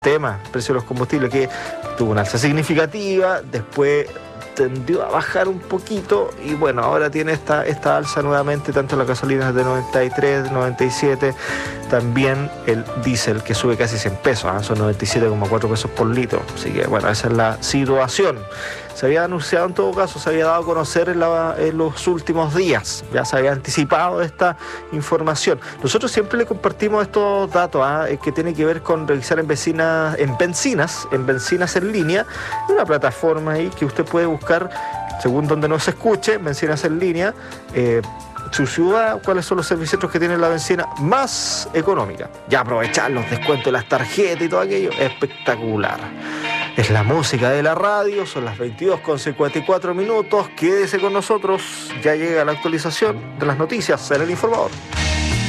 tema, el precio de los combustibles, que tuvo una alza significativa, después tendió a bajar un poquito y bueno, ahora tiene esta alza nuevamente, tanto las gasolinas de 93, 97, también el diésel que sube casi 100 pesos, son 97,4 pesos por litro, así que bueno, esa es la situación. Se había anunciado en todo caso, se había dado a conocer en los últimos días, ya se había anticipado esta información. Nosotros siempre le compartimos estos datos que tienen que ver con revisar en bencinas en línea, una plataforma ahí que usted puede buscar según donde nos escuche, bencinas en línea, su ciudad, cuáles son los servicios que tiene la bencina más económica. Ya aprovechar los descuentos de las tarjetas y todo aquello, espectacular. Es la música de la radio, son las 22:54. Quédese con nosotros, ya llega la actualización de las noticias en El Informador.